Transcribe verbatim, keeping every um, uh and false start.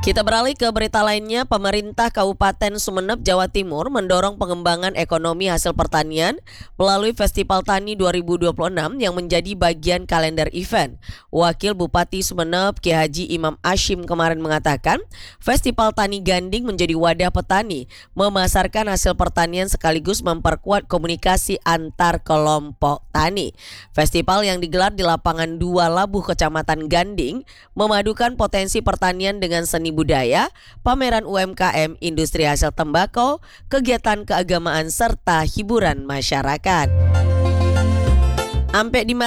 Kita beralih ke berita lainnya. Pemerintah Kabupaten Sumeneb, Jawa Timur mendorong pengembangan ekonomi hasil pertanian melalui Festival Tani dua ribu dua puluh enam yang menjadi bagian kalender event. Wakil Bupati Sumeneb, Kiai Haji Imam Ashim kemarin mengatakan, Festival Tani Ganding menjadi wadah petani memasarkan hasil pertanian sekaligus memperkuat komunikasi antar kelompok tani. Festival yang digelar di lapangan dua Labuh Kecamatan Ganding memadukan potensi pertanian dengan seni budaya, pameran U M K M, industri hasil tembakau, kegiatan keagamaan serta hiburan masyarakat. Sampai di